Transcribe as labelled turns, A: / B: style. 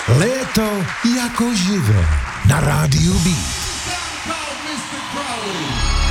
A: Léto jako živé na rádiu Beat.
B: Mr. Crowley.